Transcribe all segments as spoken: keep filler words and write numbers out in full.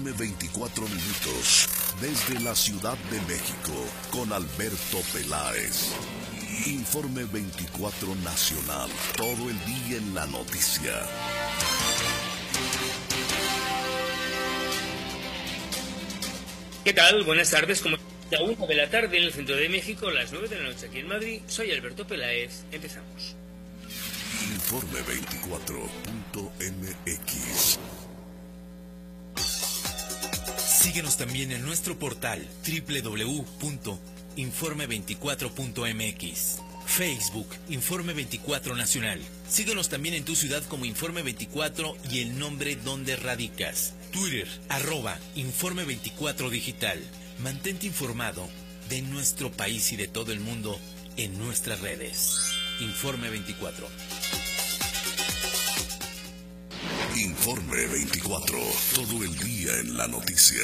Informe veinticuatro minutos desde la Ciudad de México con Alberto Peláez. Informe veinticuatro Nacional, todo el día en la noticia. ¿Qué tal? Buenas tardes. Como la una de la tarde en el centro de México, las nueve de la noche aquí en Madrid, soy Alberto Peláez. Empezamos. Informe veinticuatro punto m x. Síguenos también en nuestro portal doble u doble u doble u punto informe veinticuatro punto m x. Facebook, Informe veinticuatro Nacional. Síguenos también en tu ciudad como Informe veinticuatro y el nombre donde radicas. Twitter, arroba Informe veinticuatro Digital. Mantente informado de nuestro país y de todo el mundo en nuestras redes. Informe veinticuatro. Informe veinticuatro, todo el día en la noticia.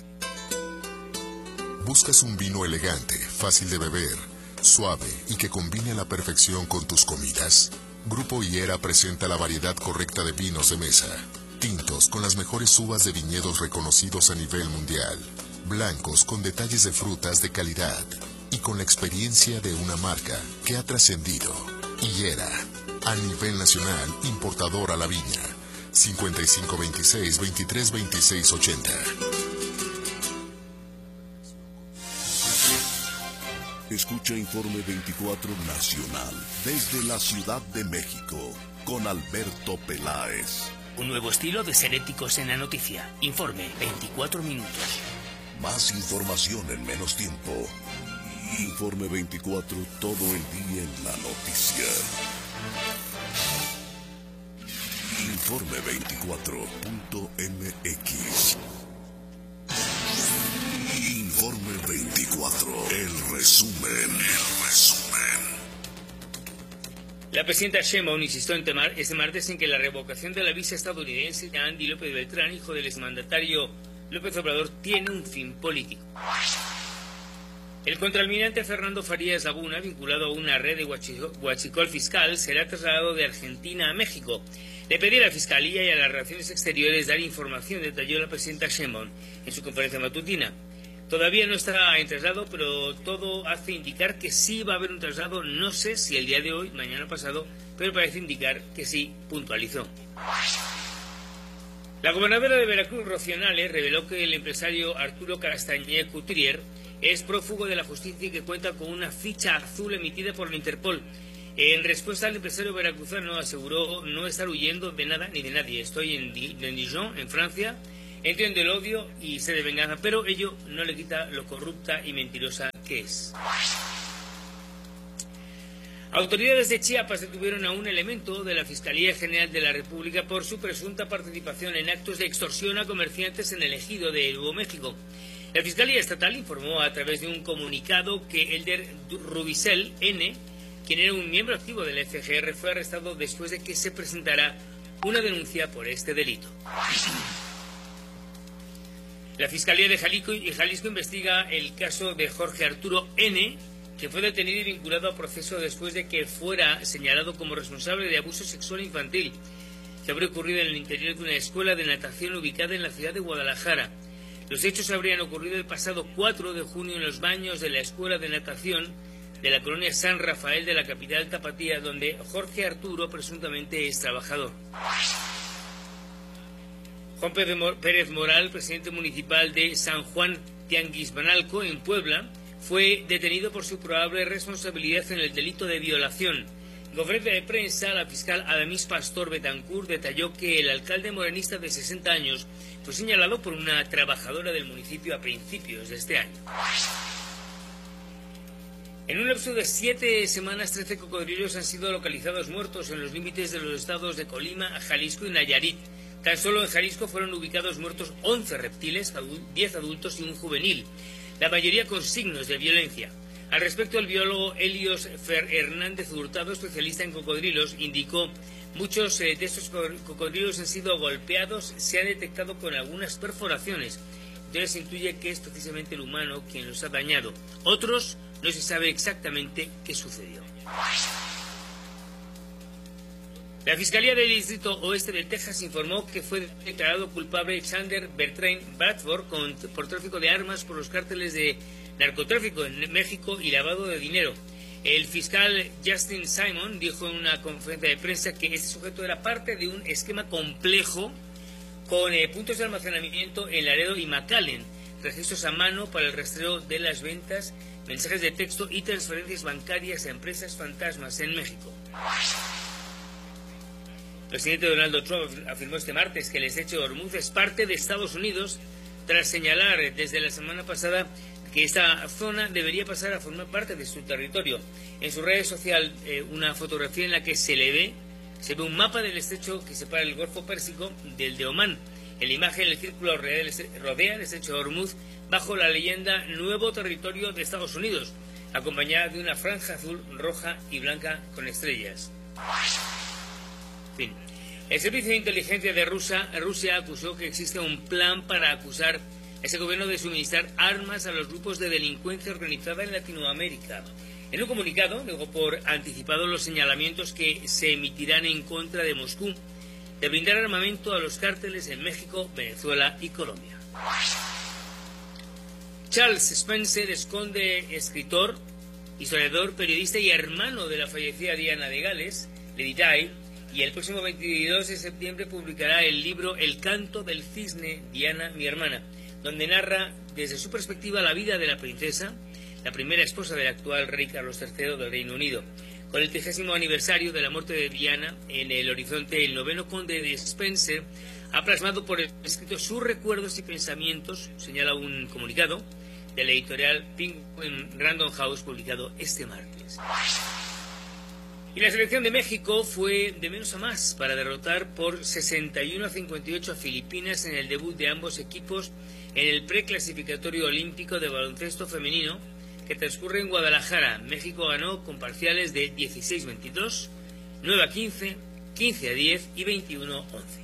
¿Buscas un vino elegante, fácil de beber, suave y que combine a la perfección con tus comidas? Grupo Higuera presenta la variedad correcta de vinos de mesa. Tintos con las mejores uvas de viñedos reconocidos a nivel mundial. Blancos con detalles de frutas de calidad. Y con la experiencia de una marca que ha trascendido. Higuera, a nivel nacional, importador a la viña. cincuenta y cinco veintiséis, veintitrés veintiséis ochenta. Escucha Informe veinticuatro Nacional desde la Ciudad de México con Alberto Peláez. Un nuevo estilo de ser éticos en la noticia. Informe veinticuatro minutos. Más información en menos tiempo. Informe veinticuatro, todo el día en la noticia. Informe veinticuatro punto m x. Informe veinticuatro, el resumen, el resumen. La presidenta Sheinbaum insistió en temar este martes en que la revocación de la visa estadounidense de Andy López Beltrán, hijo del exmandatario López Obrador, tiene un fin político. El contraalmirante Fernando Farías Laguna, vinculado a una red de huachicol fiscal, será trasladado de Argentina a México. Le pedí a la Fiscalía y a las Relaciones Exteriores dar información, detalló la presidenta Sheinbaum en su conferencia matutina. Todavía no está en traslado, pero todo hace indicar que sí va a haber un traslado. No sé si el día de hoy, mañana pasado, pero parece indicar que sí, puntualizó. La gobernadora de Veracruz, Rocío Nale, reveló que el empresario Arturo Castañé Couturier es prófugo de la justicia y que cuenta con una ficha azul emitida por la Interpol. En respuesta, el empresario veracruzano aseguró no estar huyendo de nada ni de nadie. Estoy en Dijon, en Francia, entiendo el odio y sé de venganza, pero ello no le quita lo corrupta y mentirosa que es. Autoridades de Chiapas detuvieron a un elemento de la Fiscalía General de la República por su presunta participación en actos de extorsión a comerciantes en el ejido de Nuevo México. La Fiscalía Estatal informó a través de un comunicado que Elder Rubicel N., quien era un miembro activo del F G R, fue arrestado después de que se presentara una denuncia por este delito. La Fiscalía de Jalisco, Jalisco investiga el caso de Jorge Arturo N., que fue detenido y vinculado a proceso después de que fuera señalado como responsable de abuso sexual infantil, que habría ocurrido en el interior de una escuela de natación ubicada en la ciudad de Guadalajara. Los hechos habrían ocurrido el pasado cuatro de junio en los baños de la escuela de natación de la colonia San Rafael de la capital tapatía, donde Jorge Arturo presuntamente es trabajador. Juan Pérez Moral, presidente municipal de San Juan Tianguisbanalco, en Puebla, fue detenido por su probable responsabilidad en el delito de violación. En conferencia de prensa, la fiscal Adamis Pastor Betancourt detalló que el alcalde morenista de sesenta años fue señalado por una trabajadora del municipio a principios de este año. En un lapso de siete semanas, trece cocodrilos han sido localizados muertos en los límites de los estados de Colima, Jalisco y Nayarit. Tan solo en Jalisco fueron ubicados muertos once reptiles, diez adultos y un juvenil, la mayoría con signos de violencia. Al respecto, el biólogo Helios Fer Hernández Hurtado, especialista en cocodrilos, indicó: muchos eh, de estos cocodrilos han sido golpeados, se han detectado con algunas perforaciones. Entonces se intuye que es precisamente el humano quien los ha dañado. Otros no se sabe exactamente qué sucedió. La Fiscalía del Distrito Oeste de Texas informó que fue declarado culpable Xander Bertrand Bradford con, por tráfico de armas por los cárteles de narcotráfico en México y lavado de dinero. El fiscal Justin Simon dijo en una conferencia de prensa que este sujeto era parte de un esquema complejo con eh, puntos de almacenamiento en Laredo y McAllen, registros a mano para el rastreo de las ventas, mensajes de texto y transferencias bancarias a empresas fantasmas en México. El presidente Donald Trump afirmó este martes que el estrecho de Hormuz es parte de Estados Unidos, tras señalar desde la semana pasada que esta zona debería pasar a formar parte de su territorio. En su red social, eh, una fotografía en la que se le ve, se ve un mapa del estrecho que separa el Golfo Pérsico del de Omán. En la imagen, el círculo rodea el estrecho de Hormuz bajo la leyenda Nuevo Territorio de Estados Unidos, acompañada de una franja azul, roja y blanca con estrellas. Fin. El Servicio de Inteligencia de Rusia, Rusia acusó que existe un plan para acusar a ese gobierno de suministrar armas a los grupos de delincuencia organizada en Latinoamérica. En un comunicado, negó por anticipado los señalamientos que se emitirán en contra de Moscú de brindar armamento a los cárteles en México, Venezuela y Colombia. Charles Spencer, esconde escritor, historiador, periodista y hermano de la fallecida Diana de Gales, Lady Di, y el próximo veintidós de septiembre publicará el libro El canto del cisne, Diana, mi hermana, donde narra desde su perspectiva la vida de la princesa, la primera esposa del actual rey Carlos tercero del Reino Unido. Con el trigésimo aniversario de la muerte de Diana en el horizonte, el noveno conde de Spencer ha plasmado por escrito sus recuerdos y pensamientos, señala un comunicado de la editorial Penguin Random House publicado este martes. Y la selección de México fue de menos a más para derrotar por sesenta y uno a cincuenta y ocho a Filipinas en el debut de ambos equipos en el preclasificatorio olímpico de baloncesto femenino que transcurre en Guadalajara. México ganó con parciales de dieciséis a veintidós, nueve a quince, quince a diez y veintiuno a once.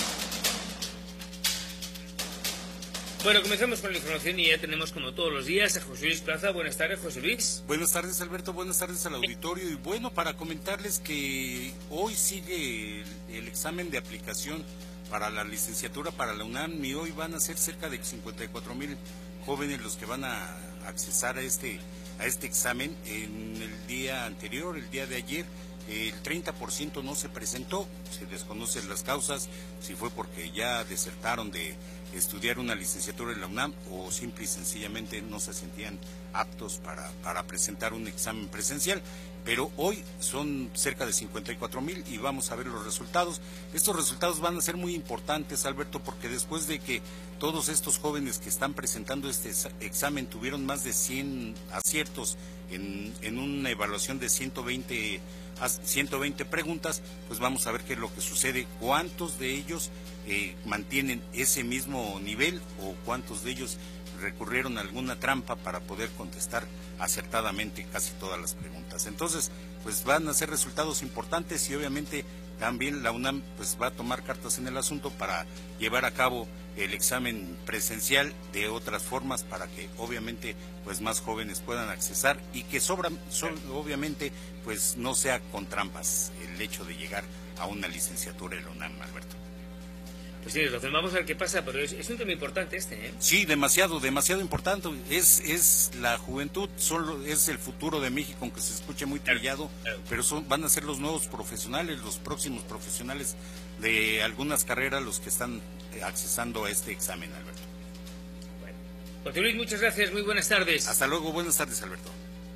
Bueno, comenzamos con la información y ya tenemos como todos los días a José Luis Plaza. Buenas tardes, José Luis. Buenas tardes, Alberto. Buenas tardes al auditorio. Y bueno, para comentarles que hoy sigue el, el examen de aplicación para la licenciatura para la UNAM y hoy van a ser cerca de cincuenta y cuatro mil jóvenes los que van a accesar a este, a este examen. En el día anterior, el día de ayer, el treinta por ciento no se presentó, se desconocen las causas, si fue porque ya desertaron de estudiar una licenciatura en la UNAM o simple y sencillamente no se sentían aptos para, para presentar un examen presencial. Pero hoy son cerca de cincuenta y cuatro mil y vamos a ver los resultados. Estos resultados van a ser muy importantes, Alberto, porque después de que todos estos jóvenes que están presentando este examen tuvieron más de cien aciertos en, en una evaluación de ciento veinte preguntas, pues vamos a ver qué es lo que sucede, cuántos de ellos eh, mantienen ese mismo nivel o cuántos de ellos recurrieron a alguna trampa para poder contestar acertadamente casi todas las preguntas. Entonces, pues van a ser resultados importantes y obviamente también la UNAM pues va a tomar cartas en el asunto para llevar a cabo el examen presencial de otras formas para que obviamente pues más jóvenes puedan accesar y que sobran, so, obviamente pues no sea con trampas el hecho de llegar a una licenciatura en la UNAM, Alberto. Pues sí, entonces vamos a ver qué pasa, pero es, es un tema importante este, ¿eh? Sí, demasiado, demasiado importante. Es es la juventud, solo es el futuro de México, aunque se escuche muy trillado, claro, claro. Pero son, van a ser los nuevos profesionales, los próximos profesionales de algunas carreras los que están accesando a este examen, Alberto. Bueno, José Luis, muchas gracias, muy buenas tardes. Hasta luego, buenas tardes, Alberto.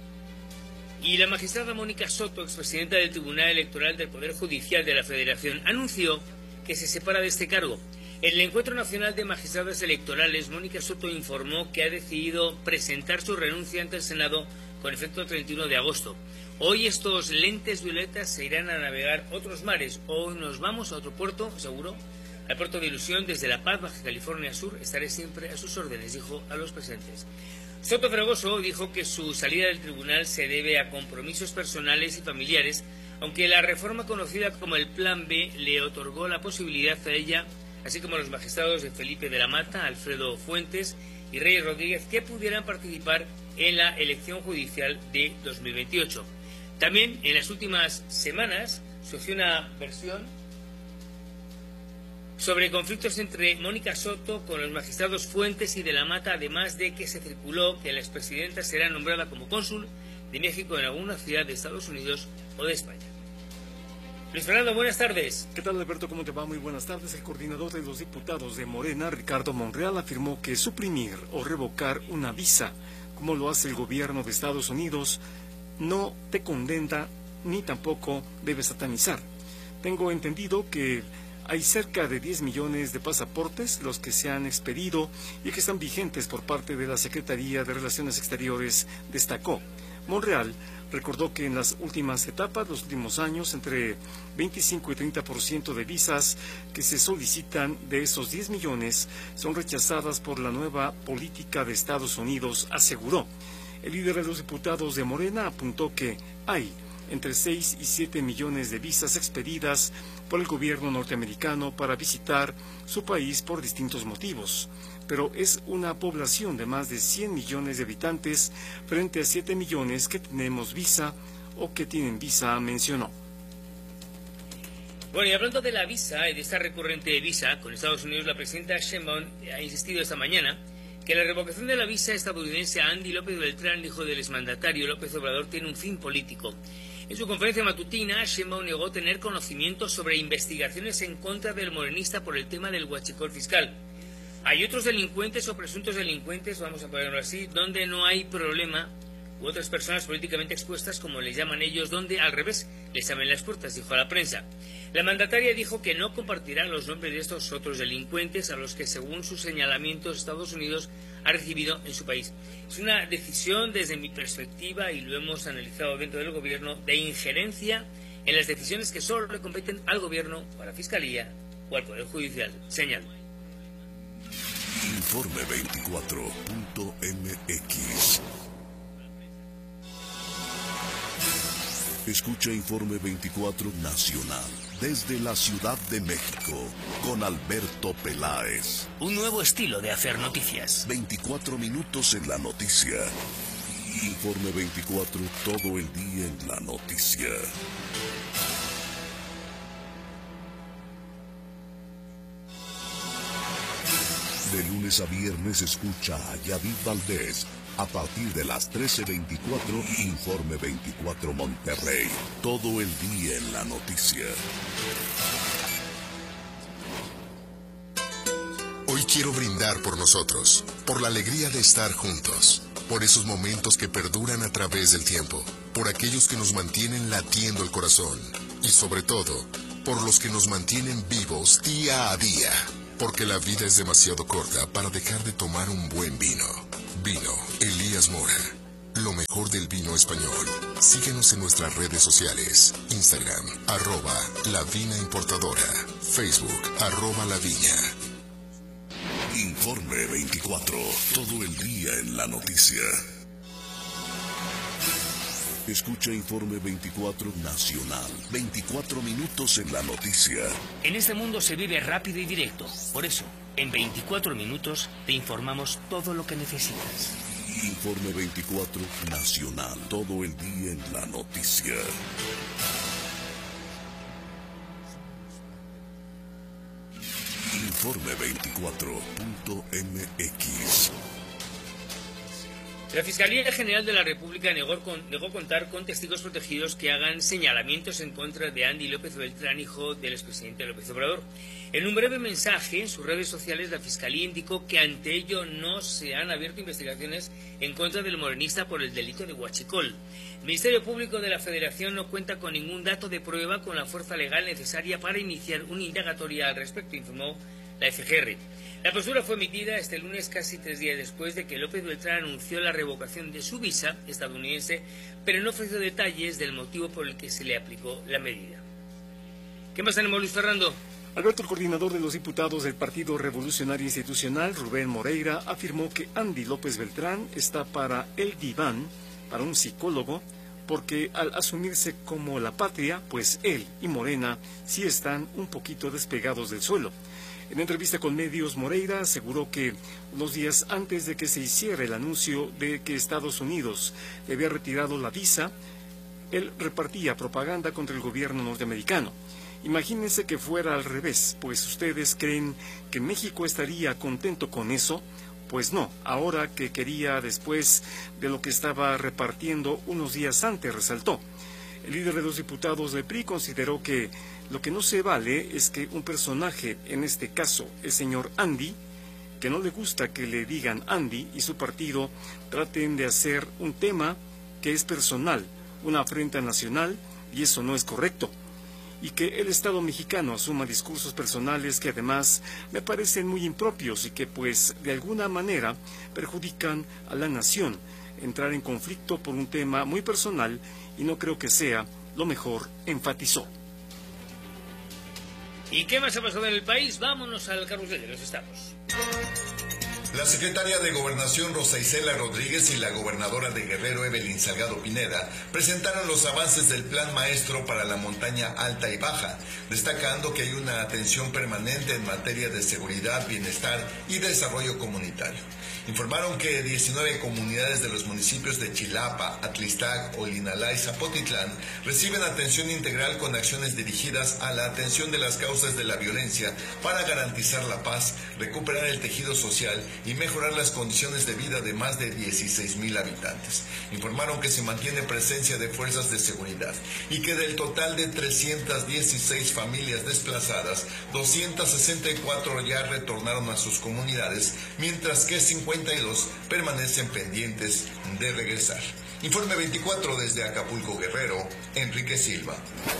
Y la magistrada Mónica Soto, expresidenta del Tribunal Electoral del Poder Judicial de la Federación, anunció que se separa de este cargo. En el Encuentro Nacional de Magistradas Electorales, Mónica Soto informó que ha decidido presentar su renuncia ante el Senado con efecto treinta y uno de agosto. Hoy estos lentes violetas se irán a navegar otros mares. Hoy nos vamos a otro puerto, seguro, al puerto de Ilusión, desde La Paz, Baja California Sur. Estaré siempre a sus órdenes, dijo a los presentes. Soto Fregoso dijo que su salida del tribunal se debe a compromisos personales y familiares, aunque la reforma conocida como el Plan B le otorgó la posibilidad a ella, así como a los magistrados de Felipe de la Mata, Alfredo Fuentes y Reyes Rodríguez, que pudieran participar en la elección judicial de dos mil veintiocho. También en las últimas semanas surgió una versión sobre conflictos entre Mónica Soto con los magistrados Fuentes y de la Mata, además de que se circuló que la expresidenta será nombrada como cónsul de México en alguna ciudad de Estados Unidos o de España. Luis Fernando, buenas tardes. ¿Qué tal, Alberto? ¿Cómo te va? Muy buenas tardes. El coordinador de los diputados de Morena, Ricardo Monreal, afirmó que suprimir o revocar una visa, como lo hace el gobierno de Estados Unidos, no te condena ni tampoco debe satanizar. Tengo entendido que hay cerca de diez millones de pasaportes, los que se han expedido y que están vigentes por parte de la Secretaría de Relaciones Exteriores, destacó. Monreal recordó que en las últimas etapas, los últimos años, entre veinticinco y treinta por ciento de visas que se solicitan de esos diez millones son rechazadas por la nueva política de Estados Unidos, aseguró. El líder de los diputados de Morena apuntó que hay entre seis y siete millones de visas expedidas por el gobierno norteamericano para visitar su país por distintos motivos, pero es una población de más de cien millones de habitantes frente a siete millones que tenemos visa o que tienen visa, mencionó. Bueno, y hablando de la visa y de esta recurrente visa con Estados Unidos, la presidenta Sheinbaum ha insistido esta mañana que la revocación de la visa estadounidense a Andy López Beltrán, hijo del exmandatario López Obrador, tiene un fin político. En su conferencia matutina, Sheinbaum negó tener conocimiento sobre investigaciones en contra del morenista por el tema del huachicol fiscal. Hay otros delincuentes o presuntos delincuentes, vamos a ponerlo así, donde no hay problema, u otras personas políticamente expuestas, como les llaman ellos, donde al revés les abren las puertas, dijo a la prensa. La mandataria dijo que no compartirá los nombres de estos otros delincuentes a los que, según sus señalamientos, Estados Unidos ha recibido en su país. Es una decisión, desde mi perspectiva, y lo hemos analizado dentro del gobierno, de injerencia en las decisiones que solo le competen al gobierno, o a la Fiscalía o al Poder Judicial, señaló. Informe veinticuatro punto m x. Escucha Informe veinticuatro Nacional desde la Ciudad de México con Alberto Peláez. Un nuevo estilo de hacer noticias. veinticuatro minutos en la noticia. Informe veinticuatro, todo el día en la noticia. De lunes a viernes escucha a Yadid Valdés. A partir de las trece veinticuatro, Informe veinticuatro Monterrey. Todo el día en la noticia. Hoy quiero brindar por nosotros, por la alegría de estar juntos, por esos momentos que perduran a través del tiempo, por aquellos que nos mantienen latiendo el corazón y sobre todo, por los que nos mantienen vivos día a día, porque la vida es demasiado corta para dejar de tomar un buen vino. Vino Elías Mora, lo mejor del vino español. Síguenos en nuestras redes sociales, Instagram, arroba La Vina Importadora, Facebook, arroba La Viña. Informe veinticuatro, todo el día en la noticia. Escucha Informe veinticuatro Nacional, veinticuatro minutos en la noticia. En este mundo se vive rápido y directo, por eso, en veinticuatro minutos te informamos todo lo que necesitas. Informe veinticuatro Nacional, todo el día en la noticia. Informe veinticuatro punto m x. La Fiscalía General de la República negó, con, negó contar con testigos protegidos que hagan señalamientos en contra de Andy López Beltrán, hijo del expresidente López Obrador. En un breve mensaje en sus redes sociales, la Fiscalía indicó que ante ello no se han abierto investigaciones en contra del morenista por el delito de huachicol. El Ministerio Público de la Federación no cuenta con ningún dato de prueba con la fuerza legal necesaria para iniciar una indagatoria al respecto, informó la F G R. La postura fue emitida este lunes, casi tres días después de que López Beltrán anunció la revocación de su visa estadounidense, pero no ofreció detalles del motivo por el que se le aplicó la medida. ¿Qué más tenemos, Luis Fernando? Alberto, el coordinador de los diputados del Partido Revolucionario Institucional, Rubén Moreira, afirmó que Andy López Beltrán está para el diván, para un psicólogo, porque al asumirse como la patria, pues él y Morena sí están un poquito despegados del suelo. En entrevista con medios, Moreira aseguró que unos días antes de que se hiciera el anuncio de que Estados Unidos le había retirado la visa, él repartía propaganda contra el gobierno norteamericano. Imagínense que fuera al revés, pues ustedes creen que México estaría contento con eso. Pues no, ahora que quería después de lo que estaba repartiendo unos días antes, resaltó. El líder de los diputados del P R I consideró que lo que no se vale es que un personaje, en este caso el señor Andy, que no le gusta que le digan Andy, y su partido traten de hacer un tema que es personal, una afrenta nacional, y eso no es correcto. Y que el Estado mexicano asuma discursos personales que además me parecen muy impropios y que pues de alguna manera perjudican a la nación. Entrar en conflicto por un tema muy personal y no creo que sea lo mejor, enfatizó. ¿Y qué más ha pasado en el país? Vámonos al carrusel de los estados. La secretaria de Gobernación Rosa Isela Rodríguez y la gobernadora de Guerrero Evelyn Salgado Pineda presentaron los avances del Plan Maestro para la montaña alta y baja, destacando que hay una atención permanente en materia de seguridad, bienestar y desarrollo comunitario. Informaron que diecinueve comunidades de los municipios de Chilapa, Atlistac, Olinalá y Zapotitlán reciben atención integral con acciones dirigidas a la atención de las causas de la violencia para garantizar la paz, recuperar el tejido social y mejorar las condiciones de vida de más de dieciséis mil habitantes. Informaron que se mantiene presencia de fuerzas de seguridad y que del total de trescientas dieciséis familias desplazadas, doscientas sesenta y cuatro ya retornaron a sus comunidades, mientras que cincuenta y dos permanecen pendientes de regresar. Informe veinticuatro desde Acapulco, Guerrero, Enrique Silva.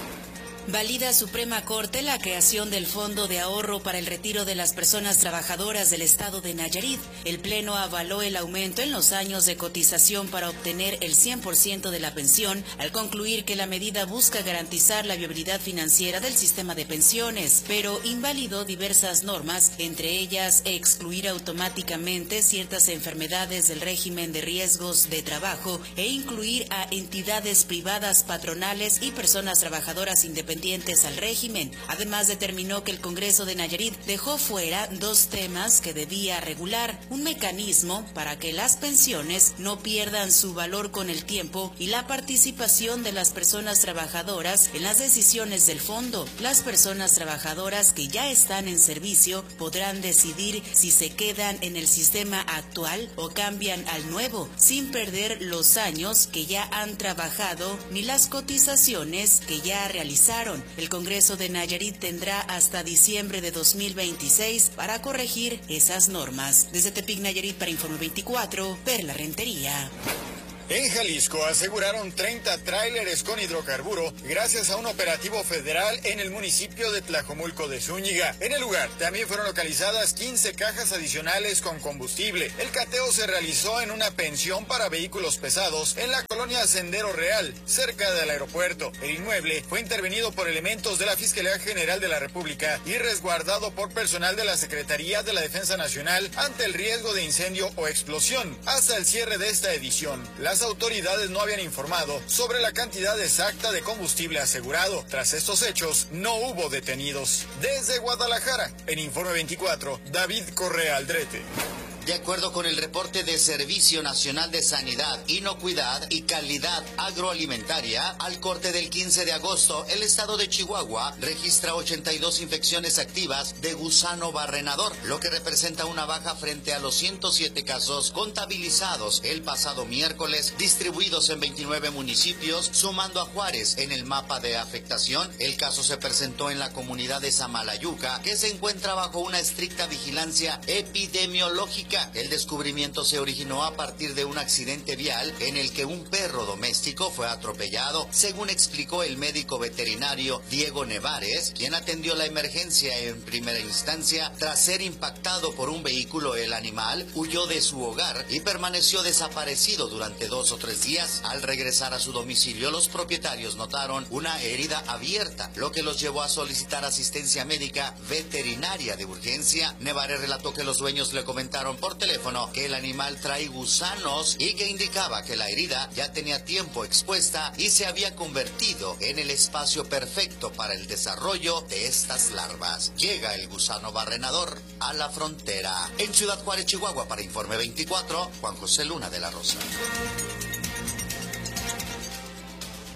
Valida Suprema Corte la creación del Fondo de Ahorro para el Retiro de las Personas Trabajadoras del Estado de Nayarit. El Pleno avaló el aumento en los años de cotización para obtener el cien por ciento de la pensión, al concluir que la medida busca garantizar la viabilidad financiera del sistema de pensiones, pero invalidó diversas normas, entre ellas excluir automáticamente ciertas enfermedades del régimen de riesgos de trabajo e incluir a entidades privadas patronales y personas trabajadoras independientes al régimen. Además, determinó que el Congreso de Nayarit dejó fuera dos temas que debía regular: un mecanismo para que las pensiones no pierdan su valor con el tiempo y la participación de las personas trabajadoras en las decisiones del fondo. Las personas trabajadoras que ya están en servicio podrán decidir si se quedan en el sistema actual o cambian al nuevo, sin perder los años que ya han trabajado ni las cotizaciones que ya realizaron. El Congreso de Nayarit tendrá hasta diciembre de dos mil veintiséis para corregir esas normas. Desde Tepic, Nayarit, para Informe veinticuatro, Perla Rentería. En Jalisco aseguraron treinta tráileres con hidrocarburo gracias a un operativo federal en el municipio de Tlajomulco de Zúñiga. En el lugar también fueron localizadas quince cajas adicionales con combustible. El cateo se realizó en una pensión para vehículos pesados en la colonia Sendero Real, cerca del aeropuerto. El inmueble fue intervenido por elementos de la Fiscalía General de la República y resguardado por personal de la Secretaría de la Defensa Nacional ante el riesgo de incendio o explosión. Hasta el cierre de esta edición, las autoridades no habían informado sobre la cantidad exacta de combustible asegurado. Tras estos hechos, no hubo detenidos. Desde Guadalajara, en Informe veinticuatro, David Correa Aldrete. De acuerdo con el reporte de Servicio Nacional de Sanidad, Inocuidad y Calidad Agroalimentaria, al corte del quince de agosto, el estado de Chihuahua registra ochenta y dos infecciones activas de gusano barrenador, lo que representa una baja frente a los ciento siete casos contabilizados el pasado miércoles, distribuidos en veintinueve municipios, sumando a Juárez en el mapa de afectación. El caso se presentó en la comunidad de Samalayuca, que se encuentra bajo una estricta vigilancia epidemiológica. El descubrimiento se originó a partir de un accidente vial en el que un perro doméstico fue atropellado, según explicó el médico veterinario Diego Nevares, quien atendió la emergencia en primera instancia. Tras ser impactado por un vehículo, el animal huyó de su hogar y permaneció desaparecido durante dos o tres días. Al regresar a su domicilio, los propietarios notaron una herida abierta, lo que los llevó a solicitar asistencia médica veterinaria de urgencia. Nevares relató que los dueños le comentaron por teléfono que el animal trae gusanos y que indicaba que la herida ya tenía tiempo expuesta y se había convertido en el espacio perfecto para el desarrollo de estas larvas. Llega el gusano barrenador a la frontera. En Ciudad Juárez, Chihuahua, para Informe veinticuatro, Juan José Luna de la Rosa.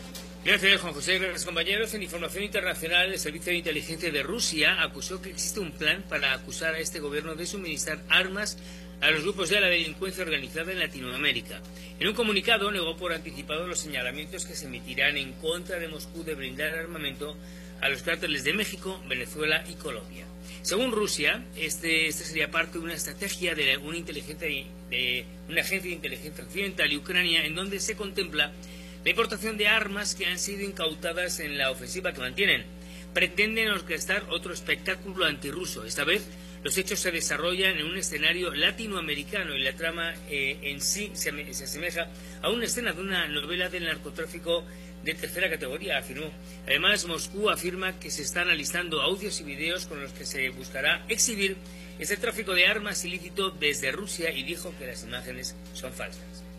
Gracias, Juan José. Gracias, compañeros. En información internacional, el Servicio de Inteligencia de Rusia acusó que existe un plan para acusar a este gobierno de suministrar armas a los grupos de la delincuencia organizada en Latinoamérica. En un comunicado negó por anticipado los señalamientos que se emitirán en contra de Moscú de brindar armamento a los cárteles de México, Venezuela y Colombia. Según Rusia, este, este sería parte de una estrategia de una, inteligencia, de una agencia de inteligencia occidental y Ucrania, en donde se contempla la importación de armas que han sido incautadas en la ofensiva que mantienen. Pretenden orquestar otro espectáculo antirruso. Esta vez, los hechos se desarrollan en un escenario latinoamericano y la trama eh, en sí se, se asemeja a una escena de una novela del narcotráfico de tercera categoría, afirmó. Además, Moscú afirma que se están alistando audios y videos con los que se buscará exhibir este tráfico de armas ilícito desde Rusia y dijo que las imágenes son falsas.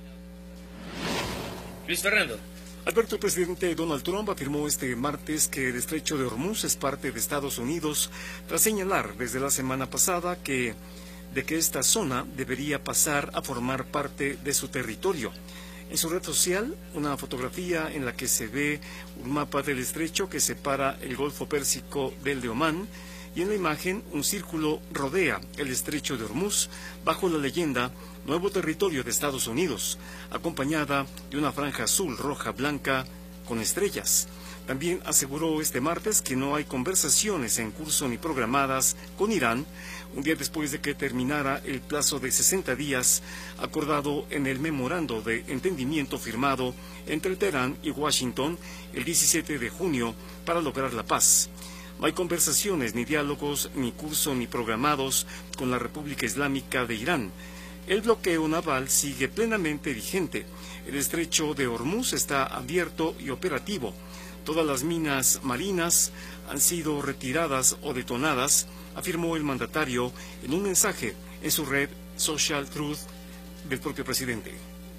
Luis Fernando. Alberto, el presidente Donald Trump afirmó este martes que el estrecho de Hormuz es parte de Estados Unidos, tras señalar desde la semana pasada que de que esta zona debería pasar a formar parte de su territorio. En su red social, una fotografía en la que se ve un mapa del estrecho que separa el Golfo Pérsico del de Omán, y en la imagen un círculo rodea el estrecho de Hormuz bajo la leyenda Nuevo Territorio de Estados Unidos, acompañada de una franja azul, roja, blanca con estrellas. También aseguró este martes que no hay conversaciones en curso ni programadas con Irán, un día después de que terminara el plazo de sesenta días acordado en el memorando de entendimiento firmado entre Teherán y Washington el diecisiete de junio para lograr la paz. No hay conversaciones, ni diálogos, ni curso, ni programados con la República Islámica de Irán. El bloqueo naval sigue plenamente vigente. El estrecho de Hormuz está abierto y operativo. Todas las minas marinas han sido retiradas o detonadas, afirmó el mandatario en un mensaje en su red Social Truth del propio presidente.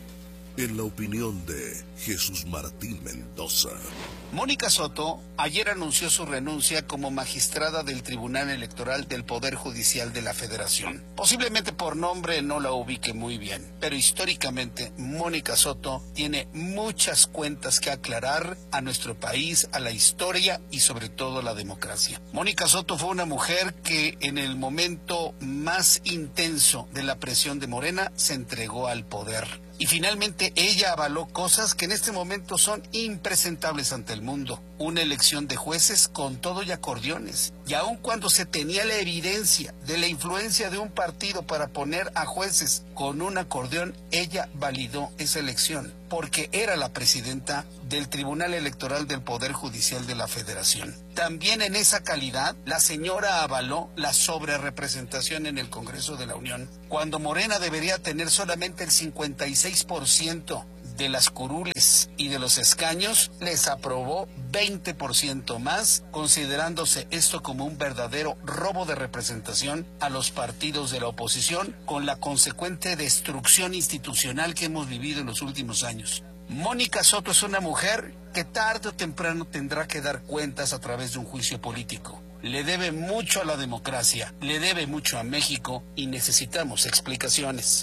En la opinión de Jesús Martín Mendoza. Mónica Soto ayer anunció su renuncia como magistrada del Tribunal Electoral del Poder Judicial de la Federación. Posiblemente por nombre no la ubique muy bien, pero históricamente Mónica Soto tiene muchas cuentas que aclarar a nuestro país, a la historia y sobre todo a la democracia. Mónica Soto fue una mujer que en el momento más intenso de la presión de Morena se entregó al poder. Y finalmente ella avaló cosas que en este momento son impresentables ante el mundo. Una elección de jueces con todo y acordeones. Y aun cuando se tenía la evidencia de la influencia de un partido para poner a jueces con un acordeón, ella validó esa elección, porque era la presidenta del Tribunal Electoral del Poder Judicial de la Federación. También en esa calidad, la señora avaló la sobrerepresentación en el Congreso de la Unión, cuando Morena debería tener solamente el cincuenta y seis por ciento de las curules y de los escaños, les aprobó veinte por ciento más, considerándose esto como un verdadero robo de representación a los partidos de la oposición, con la consecuente destrucción institucional que hemos vivido en los últimos años. Mónica Soto es una mujer que tarde o temprano tendrá que dar cuentas a través de un juicio político. Le debe mucho a la democracia, le debe mucho a México y necesitamos explicaciones.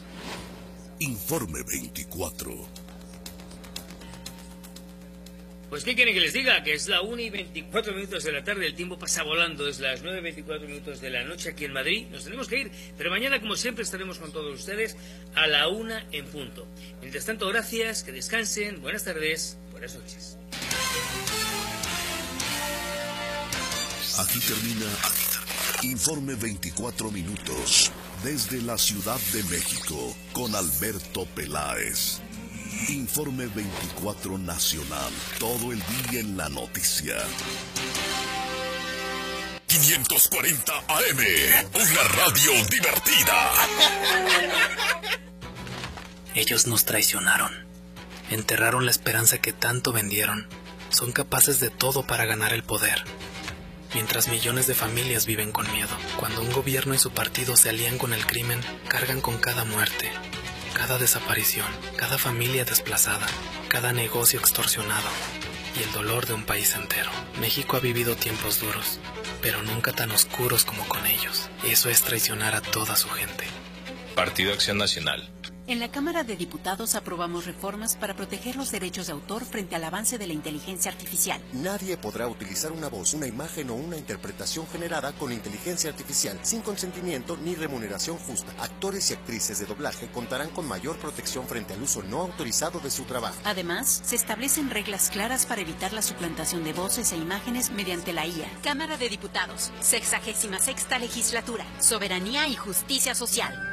Informe veinticuatro. Pues qué quieren que les diga, que es la una y veinticuatro minutos de la tarde, el tiempo pasa volando, es las nueve y veinticuatro minutos de la noche aquí en Madrid, nos tenemos que ir, pero mañana como siempre estaremos con todos ustedes a la una en punto. Mientras tanto, gracias, que descansen, buenas tardes, buenas noches. Aquí termina, aquí termina. Informe veinticuatro minutos, desde la Ciudad de México, con Alberto Peláez. Informe veinticuatro Nacional, todo el día en la noticia. quinientos cuarenta A M, una radio divertida. Ellos nos traicionaron, enterraron la esperanza que tanto vendieron, son capaces de todo para ganar el poder. Mientras millones de familias viven con miedo, cuando un gobierno y su partido se alían con el crimen, cargan con cada muerte, cada desaparición, cada familia desplazada, cada negocio extorsionado y el dolor de un país entero. México ha vivido tiempos duros, pero nunca tan oscuros como con ellos. Eso es traicionar a toda su gente. Partido Acción Nacional. En la Cámara de Diputados aprobamos reformas para proteger los derechos de autor frente al avance de la inteligencia artificial. Nadie podrá utilizar una voz, una imagen o una interpretación generada con inteligencia artificial sin consentimiento ni remuneración justa. Actores y actrices de doblaje contarán con mayor protección frente al uso no autorizado de su trabajo. Además, se establecen reglas claras para evitar la suplantación de voces e imágenes mediante la I A. Cámara de Diputados, sexagésima sexta legislatura, soberanía y justicia social.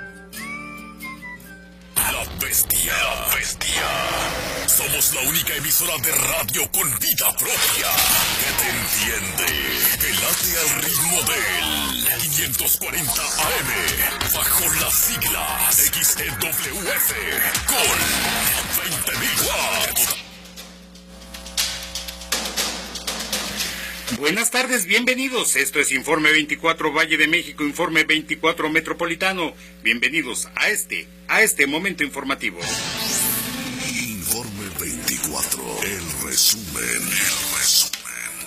La Bestia. La Bestia. Somos la única emisora de radio con vida propia que te entiende, que late al ritmo del quinientos cuarenta A M, bajo las siglas X E W F, con veinte mil watts. Buenas tardes, bienvenidos. Esto es Informe veinticuatro Valle de México, Informe veinticuatro Metropolitano. Bienvenidos a este, a este momento informativo. Informe veinticuatro, el resumen, el resumen.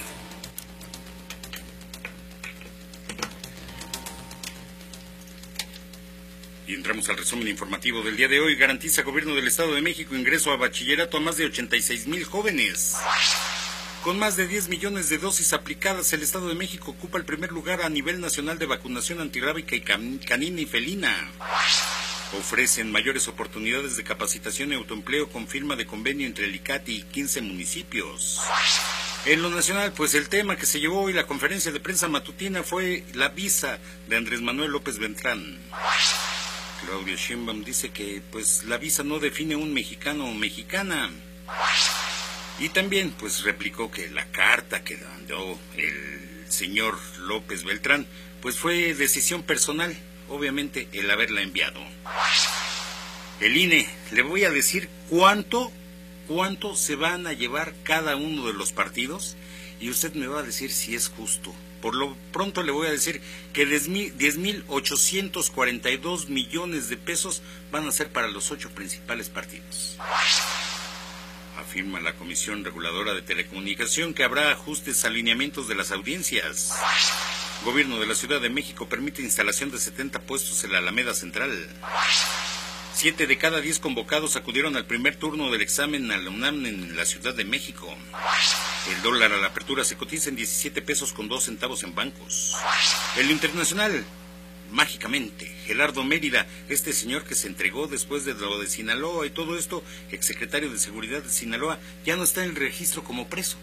Y entramos al resumen informativo del día de hoy. Garantiza Gobierno del Estado de México ingreso a bachillerato a más de ochenta y seis mil jóvenes. Con más de diez millones de dosis aplicadas, el Estado de México ocupa el primer lugar a nivel nacional de vacunación antirrábica y canina y felina. Ofrecen mayores oportunidades de capacitación y autoempleo con firma de convenio entre el ICATI y quince municipios. En lo nacional, pues el tema que se llevó hoy la conferencia de prensa matutina fue la visa de Andrés Manuel López Beltrán. Claudia Sheinbaum dice que pues la visa no define un mexicano o mexicana. Y también, pues, replicó que la carta que mandó el señor López Beltrán, pues fue decisión personal, obviamente, el haberla enviado. El I N E, le voy a decir cuánto, cuánto se van a llevar cada uno de los partidos, y usted me va a decir si es justo. Por lo pronto le voy a decir que diez mil ochocientos cuarenta y dos millones de pesos van a ser para los ocho principales partidos. Afirma la Comisión Reguladora de Telecomunicación que habrá ajustes a alineamientos de las audiencias. Gobierno de la Ciudad de México permite instalación de setenta puestos en la Alameda Central. Siete de cada diez convocados acudieron al primer turno del examen a la UNAM en la Ciudad de México. El dólar a la apertura se cotiza en diecisiete pesos con dos centavos en bancos. En lo internacional, mágicamente, Gerardo Mérida, este señor que se entregó después de lo de Sinaloa y todo esto, exsecretario de Seguridad de Sinaloa, ya no está en el registro como preso.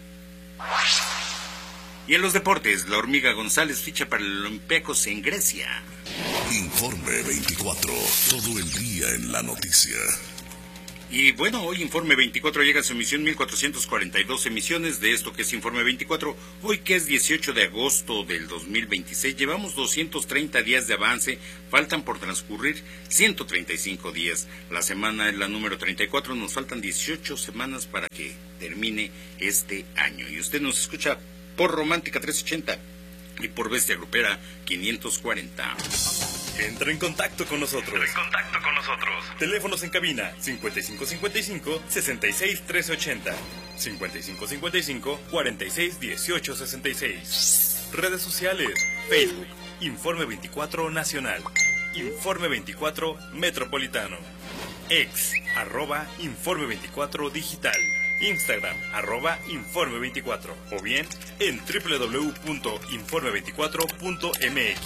Y en los deportes, la Hormiga González ficha para el Olympiacos en Grecia. Informe veinticuatro, todo el día en la noticia. Y bueno, hoy Informe veinticuatro llega a su emisión mil cuatrocientas cuarenta y dos emisiones de esto que es Informe veinticuatro. Hoy que es dieciocho de agosto del dos mil veintiséis, llevamos doscientos treinta días de avance, faltan por transcurrir ciento treinta y cinco días. La semana es la número treinta y cuatro, nos faltan dieciocho semanas para que termine este año. Y usted nos escucha por Romántica trescientos ochenta y por Bestia Grupera quinientos cuarenta. Entra en contacto con nosotros. Entra en contacto con nosotros. Teléfonos en cabina cincuenta y cinco cincuenta y cinco, sesenta y seis trece ochenta, cincuenta y cinco cincuenta y cinco, cuarenta y seis dieciocho sesenta y seis. Redes sociales: Facebook, Informe veinticuatro Nacional, Informe veinticuatro Metropolitano, Ex, arroba Informe veinticuatro Digital, Instagram, arroba Informe veinticuatro, o bien en doble u doble u doble u punto informe veinticuatro punto m x.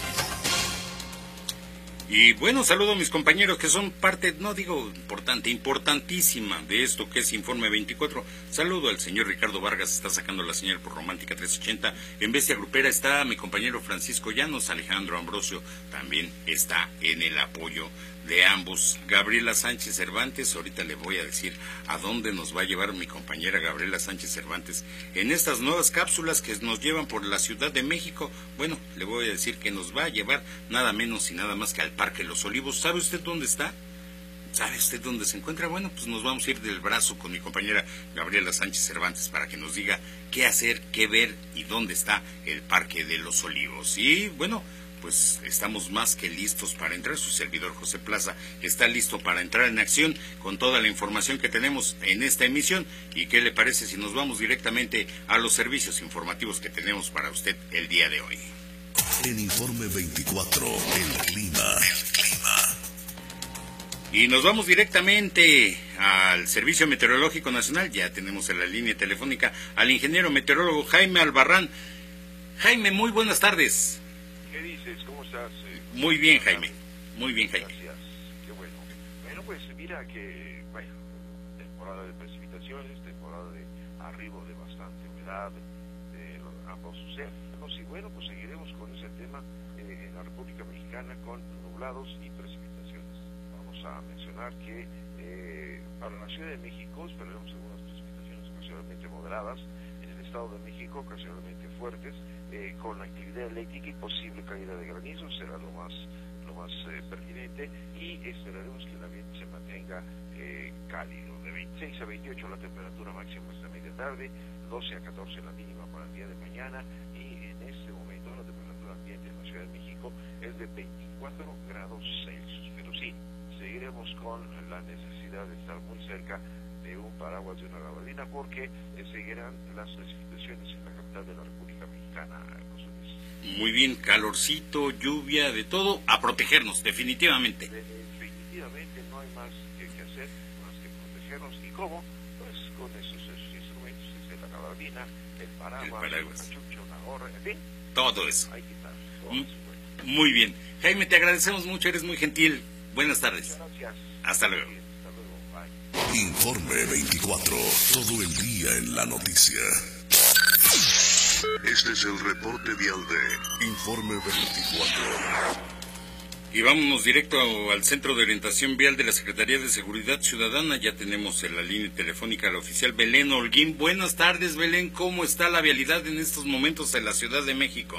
Y bueno, saludo a mis compañeros que son parte, no digo importante, importantísima de esto que es Informe veinticuatro. Saludo al señor Ricardo Vargas, está sacando la señal por Romántica trescientos ochenta. En Bestia Grupera está mi compañero Francisco Llanos, Alejandro Ambrosio también está en el apoyo de ambos. Gabriela Sánchez Cervantes, ahorita le voy a decir a dónde nos va a llevar mi compañera Gabriela Sánchez Cervantes en estas nuevas cápsulas que nos llevan por la Ciudad de México. Bueno, le voy a decir que nos va a llevar nada menos y nada más que al Parque Los Olivos. ¿Sabe usted dónde está? ¿Sabe usted dónde se encuentra? Bueno, pues nos vamos a ir del brazo con mi compañera Gabriela Sánchez Cervantes para que nos diga qué hacer, qué ver y dónde está el Parque de Los Olivos. Y bueno, pues estamos más que listos para entrar. Su servidor José Plaza está listo para entrar en acción con toda la información que tenemos en esta emisión. ¿Y qué le parece si nos vamos directamente a los servicios informativos que tenemos para usted el día de hoy? En Informe veinticuatro, el clima. El clima. Y nos vamos directamente al Servicio Meteorológico Nacional. Ya tenemos en la línea telefónica al ingeniero meteorólogo Jaime Albarrán. Jaime, muy buenas tardes. ¿Qué dices? ¿Cómo estás? Muy bien, Jaime. Muy bien, Jaime. Gracias. Qué bueno. Bueno, pues mira que, bueno, temporada de precipitaciones, temporada de arribo de bastante humedad de ambos océanos, y bueno, pues seguiremos con ese tema eh, en la República Mexicana con nublados y precipitaciones. Vamos a mencionar que eh, para la Ciudad de México esperaremos algunas precipitaciones ocasionalmente moderadas, en el Estado de México ocasionalmente fuertes, eh, con actividad eléctrica y posible caída de granizo, será lo más lo más eh, pertinente, y esperaremos que el ambiente se mantenga eh, cálido, de veintiséis a veintiocho la temperatura máxima esta media tarde, doce a catorce la mínima para el día de mañana, y en este momento la temperatura ambiente en la Ciudad de México es de veinticuatro grados Celsius, pero sí, seguiremos con la necesidad de estar muy cerca de un paraguas, de una gabardina, porque eh, seguirán las precipitaciones en la capital de la República Mexicana, José Luis. Muy bien, calorcito, lluvia, de todo, a protegernos, definitivamente. De, definitivamente no hay más que, que hacer, más que protegernos. ¿Y cómo? Pues con esos, esos instrumentos, desde la gabardina, el paraguas, el paraguas. La chucha, una gorra, en fin. Todo eso. Hay que estar. Muy, muy bien. Jaime, te agradecemos mucho, eres muy gentil. Buenas tardes. Muchas gracias. Hasta luego. Hasta luego. Bye. Informe veinticuatro, todo el día en la noticia. Este es el reporte vial de Informe veinticuatro. Y vámonos directo al Centro de Orientación Vial de la Secretaría de Seguridad Ciudadana. Ya tenemos en la línea telefónica al oficial Belén Holguín. Buenas tardes, Belén. ¿Cómo está la vialidad en estos momentos en la Ciudad de México?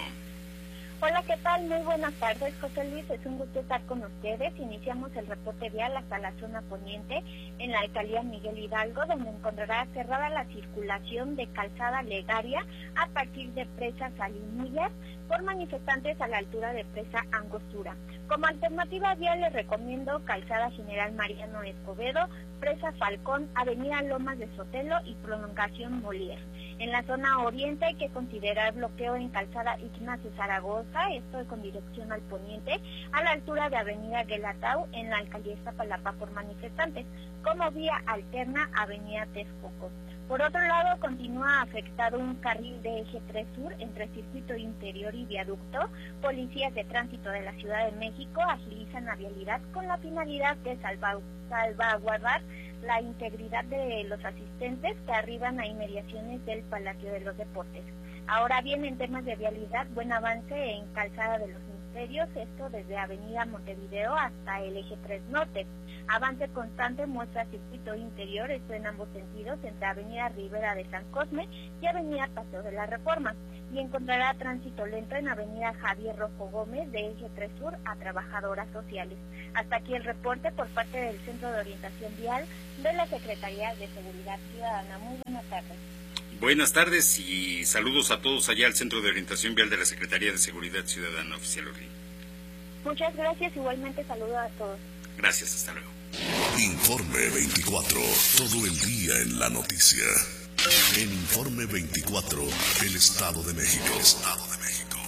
Hola, ¿qué tal? Muy buenas tardes, José Luis. Es un gusto estar con ustedes. Iniciamos el reporte vial hasta la zona poniente, en la alcaldía Miguel Hidalgo, donde encontrará cerrada la circulación de Calzada Legaria a partir de Presa Salinillas por manifestantes a la altura de Presa Angostura. Como alternativa vial les recomiendo Calzada General Mariano Escobedo, Presa Falcón, Avenida Lomas de Sotelo y Prolongación Molière. En la zona oriente hay que considerar bloqueo en Calzada Ignacio Zaragoza, esto con dirección al poniente, a la altura de Avenida Guelatao, en la alcaldía Iztapalapa por manifestantes, como vía alterna Avenida Texcoco. Por otro lado, continúa afectado un carril de eje tres sur entre circuito interior y viaducto. Policías de tránsito de la Ciudad de México agilizan la vialidad con la finalidad de salva, salvaguardar la integridad de los asistentes que arriban a inmediaciones del Palacio de los Deportes. Ahora bien, en temas de vialidad, buen avance en Calzada de los Ministerios, esto desde Avenida Montevideo hasta el eje tres norte. Avance constante muestra circuito interior, esto en ambos sentidos, entre Avenida Rivera de San Cosme y Avenida Paseo de la Reforma. Y encontrará tránsito lento en Avenida Javier Rojo Gómez de eje tres sur a Trabajadoras Sociales. Hasta aquí el reporte por parte del Centro de Orientación Vial de la Secretaría de Seguridad Ciudadana. Muy buenas tardes. Buenas tardes y saludos a todos allá al Centro de Orientación Vial de la Secretaría de Seguridad Ciudadana, oficial Holguín. Muchas gracias, igualmente saludo a todos. Gracias, hasta luego. Informe veinticuatro, todo el día en la noticia. En Informe veinticuatro, el Estado de México. El Estado de México.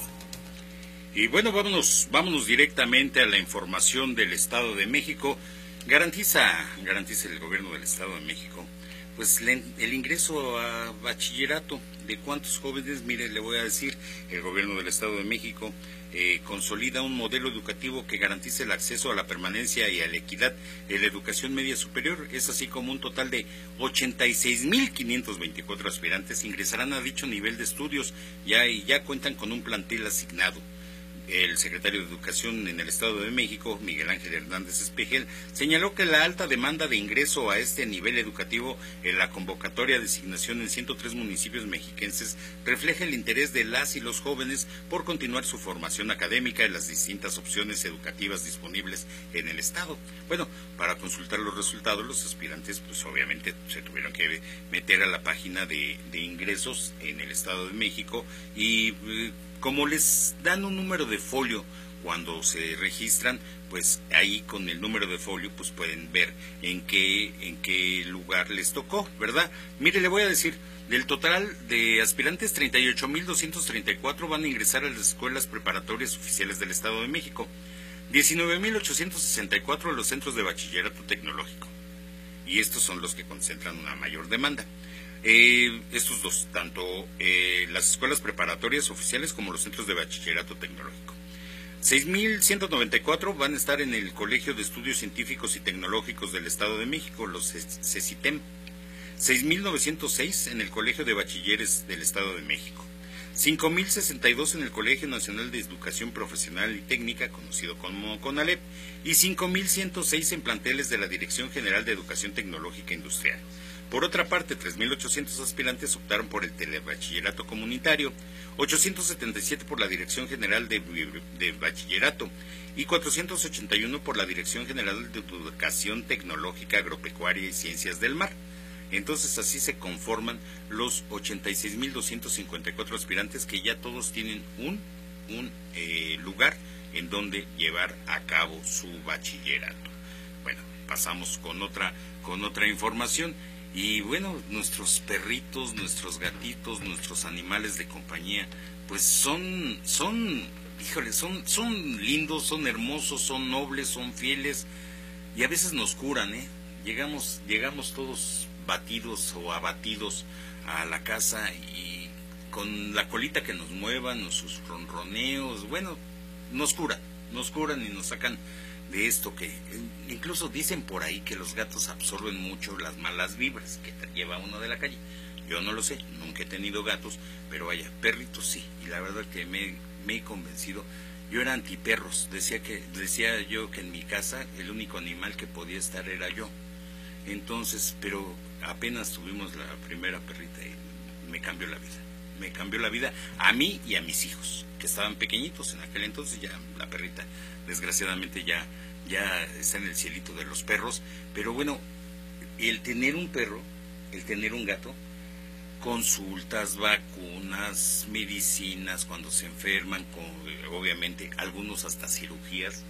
Y bueno, vámonos, vámonos directamente a la información del Estado de México. Garantiza, garantiza el gobierno del Estado de México, pues el ingreso a bachillerato. ¿De cuántos jóvenes? Mire, le voy a decir, el gobierno del Estado de México eh, consolida un modelo educativo que garantice el acceso a la permanencia y a la equidad en la educación media superior. Es así como un total de ochenta y seis mil quinientos veinticuatro aspirantes ingresarán a dicho nivel de estudios ya y ya cuentan con un plantel asignado. El secretario de Educación en el Estado de México, Miguel Ángel Hernández Espejel, señaló que la alta demanda de ingreso a este nivel educativo en la convocatoria de asignación en ciento tres municipios mexiquenses refleja el interés de las y los jóvenes por continuar su formación académica en las distintas opciones educativas disponibles en el Estado. Bueno, para consultar los resultados, los aspirantes, pues obviamente se tuvieron que meter a la página de, de ingresos en el Estado de México y eh, como les dan un número de folio cuando se registran, pues ahí con el número de folio pues pueden ver en qué en qué lugar les tocó, ¿verdad? Mire, le voy a decir, del total de aspirantes, treinta y ocho mil doscientos treinta y cuatro van a ingresar a las escuelas preparatorias oficiales del Estado de México. diecinueve mil ochocientos sesenta y cuatro los centros de bachillerato tecnológico. Y estos son los que concentran una mayor demanda. Eh, estos dos, tanto eh, las escuelas preparatorias oficiales como los centros de bachillerato tecnológico. seis mil ciento noventa y cuatro van a estar en el Colegio de Estudios Científicos y Tecnológicos del Estado de México, los CECITEM. seis mil novecientos seis en el Colegio de Bachilleres del Estado de México. cinco mil sesenta y dos en el Colegio Nacional de Educación Profesional y Técnica, conocido como CONALEP, y cinco mil ciento seis en planteles de la Dirección General de Educación Tecnológica Industrial. Por otra parte, tres mil ochocientos aspirantes optaron por el telebachillerato comunitario, ochocientos setenta y siete por la Dirección General de, de Bachillerato y cuatrocientos ochenta y uno por la Dirección General de Educación Tecnológica, Agropecuaria y Ciencias del Mar. Entonces así se conforman los ochenta y seis mil doscientos cincuenta y cuatro aspirantes que ya todos tienen un, un eh, lugar en donde llevar a cabo su bachillerato. Bueno, pasamos con otra, con otra información. Y bueno, nuestros perritos, nuestros gatitos, nuestros animales de compañía, pues son, son, híjole, son, son lindos, son hermosos, son nobles, son fieles y a veces nos curan, ¿eh? Llegamos, llegamos todos batidos o abatidos a la casa y con la colita que nos muevan, sus ronroneos, bueno, nos curan, nos curan y nos sacan de esto que incluso dicen por ahí que los gatos absorben mucho las malas vibras que lleva uno de la calle. Yo no lo sé, nunca he tenido gatos, pero vaya, perritos sí, y la verdad que me, me he convencido. Yo era antiperros, decía que decía yo que en mi casa el único animal que podía estar era yo. Entonces, pero apenas tuvimos la primera perrita y me cambió la vida. Me cambió la vida a mí y a mis hijos, que estaban pequeñitos en aquel entonces. Ya la perrita desgraciadamente ya, ya está en el cielito de los perros, pero bueno, el tener un perro, el tener un gato, consultas, vacunas, medicinas cuando se enferman, con, obviamente algunos hasta cirugías,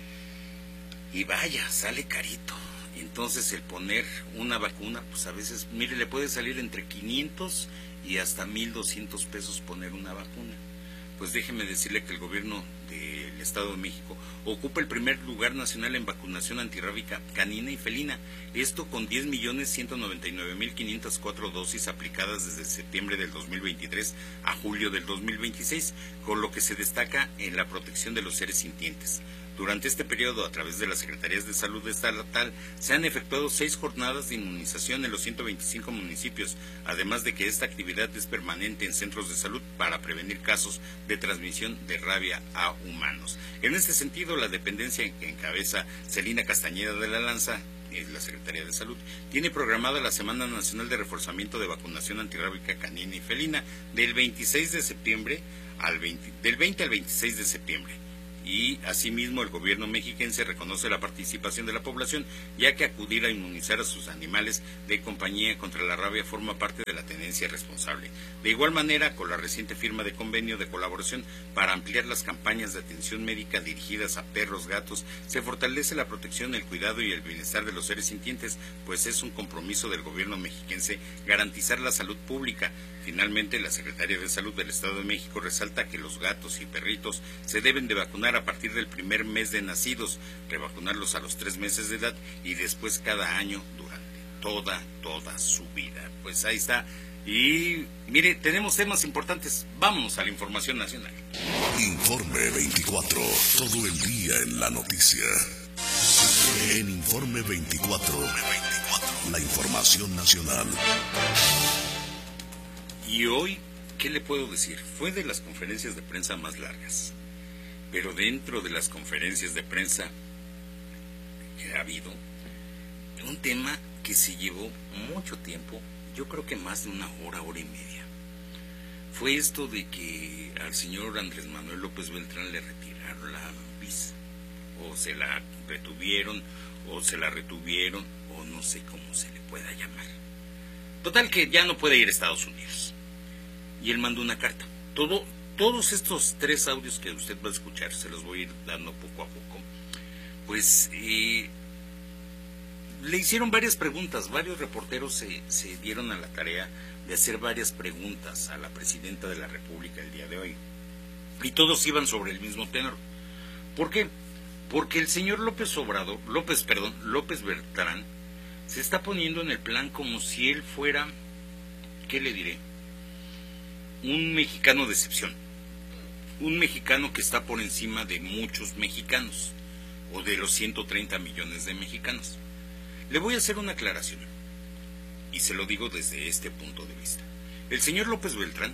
y vaya, sale carito. Entonces el poner una vacuna, pues a veces, mire, le puede salir entre quinientos y hasta mil doscientos pesos poner una vacuna. Pues déjeme decirle que el gobierno del Estado de México ocupa el primer lugar nacional en vacunación antirrábica canina y felina, esto con diez millones ciento noventa y nueve mil quinientas cuatro dosis aplicadas desde septiembre del dos mil veintitrés a julio del dos mil veintiséis, con lo que se destaca en la protección de los seres sintientes. Durante este periodo, a través de las Secretarías de Salud estatal, se han efectuado seis jornadas de inmunización en los ciento veinticinco municipios, además de que esta actividad es permanente en centros de salud para prevenir casos de transmisión de rabia a humanos. En este sentido, la dependencia que encabeza Celina Castañeda de la Lanza, la Secretaría de Salud, tiene programada la Semana Nacional de Reforzamiento de Vacunación Antirrábica Canina y Felina del veintiséis de septiembre al veinte, del veinte al veintiséis de septiembre. Y asimismo el gobierno mexiquense reconoce la participación de la población, ya que acudir a inmunizar a sus animales de compañía contra la rabia forma parte de la tenencia responsable. De igual manera, con la reciente firma de convenio de colaboración para ampliar las campañas de atención médica dirigidas a perros, gatos, se fortalece la protección, el cuidado y el bienestar de los seres sintientes, pues es un compromiso del gobierno mexiquense garantizar la salud pública. Finalmente, la Secretaría de Salud del Estado de México resalta que los gatos y perritos se deben de vacunar a partir del primer mes de nacidos, revacunarlos a los tres meses de edad y después cada año durante toda, toda su vida. Pues ahí está. Y mire, tenemos temas importantes. Vámonos a la información nacional. Informe veinticuatro, todo el día en la noticia. En Informe veinticuatro, la información nacional. Y hoy, ¿qué le puedo decir? Fue de las conferencias de prensa más largas. Pero dentro de las conferencias de prensa que ha habido, un tema que se llevó mucho tiempo, yo creo que más de una hora, hora y media, fue esto de que al señor Andrés Manuel López Beltrán le retiraron la visa, o se la retuvieron, o se la retuvieron, o no sé cómo se le pueda llamar. Total que ya no puede ir a Estados Unidos. Y él mandó una carta. Todo, todos estos tres audios que usted va a escuchar, se los voy a ir dando poco a poco. Pues eh, le hicieron varias preguntas. Varios reporteros se, se dieron a la tarea de hacer varias preguntas a la presidenta de la República el día de hoy. Y todos iban sobre el mismo tenor. ¿Por qué? Porque el señor López Obrador, López, perdón, López Beltrán, se está poniendo en el plan como si él fuera, ¿qué le diré? Un mexicano de excepción. Un mexicano que está por encima de muchos mexicanos, o de los ciento treinta millones de mexicanos. Le voy a hacer una aclaración, y se lo digo desde este punto de vista. El señor López Beltrán,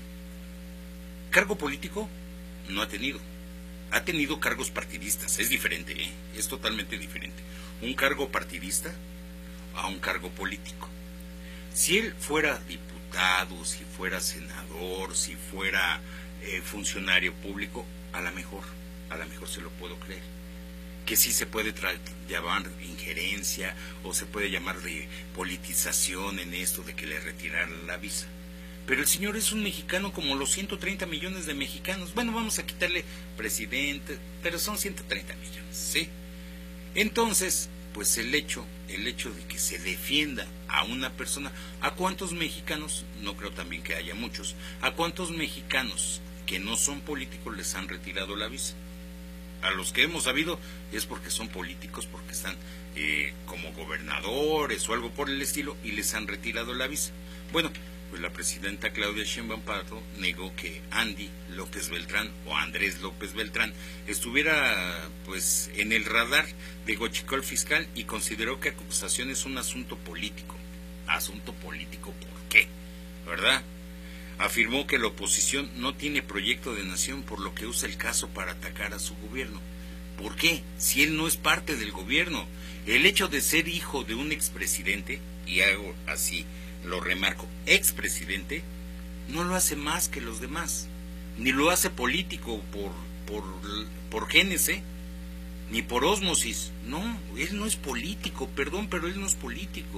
cargo político no ha tenido. Ha tenido cargos partidistas, es diferente, ¿eh? Es totalmente diferente. Un cargo partidista a un cargo político. Si él fuera diputado, si fuera senador, si fuera eh, funcionario público, a lo mejor, a lo mejor se lo puedo creer. Que sí se puede llamar injerencia o se puede llamar de politización en esto de que le retiraran la visa. Pero el señor es un mexicano como los ciento treinta millones de mexicanos. Bueno, vamos a quitarle presidente, pero son ciento treinta millones, ¿sí? Entonces, pues el hecho, el hecho de que se defienda a una persona, ¿a cuántos mexicanos? No creo también que haya muchos. ¿A cuántos mexicanos que no son políticos les han retirado la visa? A los que hemos sabido es porque son políticos, porque están eh, como gobernadores o algo por el estilo y les han retirado la visa. Bueno, pues la presidenta Claudia Sheinbaum Pardo negó que Andy López Beltrán o Andrés López Beltrán estuviera pues en el radar de Huachicol Fiscal y consideró que acusación es un asunto político. Asunto político, ¿por qué? ¿Verdad? Afirmó que la oposición no tiene proyecto de nación, por lo que usa el caso para atacar a su gobierno. ¿Por qué? Si él no es parte del gobierno. El hecho de ser hijo de un expresidente, y hago así, lo remarco, expresidente, no lo hace más que los demás, ni lo hace político por, por, por genes, ¿eh? Ni por ósmosis, no, él no es político, perdón, pero él no es político,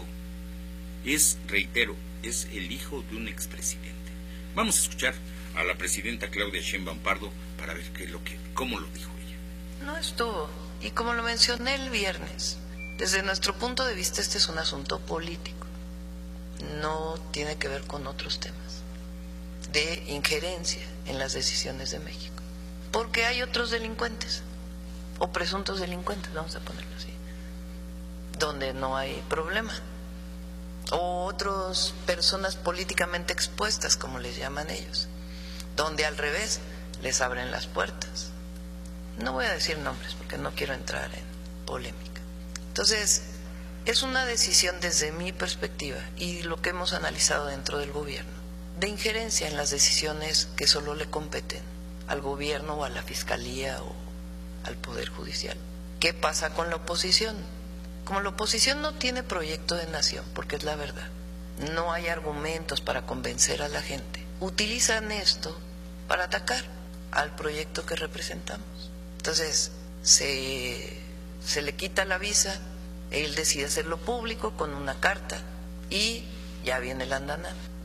es, reitero, es el hijo de un expresidente. Vamos a escuchar a la presidenta Claudia Sheinbaum Pardo para ver qué es lo que, cómo lo dijo ella. No estuvo, y como lo mencioné el viernes, desde nuestro punto de vista este es un asunto político. No tiene que ver con otros temas de injerencia en las decisiones de México, porque hay otros delincuentes o presuntos delincuentes, vamos a ponerlo así, donde no hay problema, o otras personas políticamente expuestas, como les llaman ellos, donde al revés les abren las puertas. No voy a decir nombres porque no quiero entrar en polémica. Entonces, es una decisión desde mi perspectiva y lo que hemos analizado dentro del gobierno, de injerencia en las decisiones que solo le competen al gobierno o a la fiscalía o al Poder Judicial. ¿Qué pasa con la oposición? Como la oposición no tiene proyecto de nación, porque es la verdad, no hay argumentos para convencer a la gente, utilizan esto para atacar al proyecto que representamos. Entonces, se, se le quita la visa. Él decide hacerlo público con una carta y ya viene el andanada.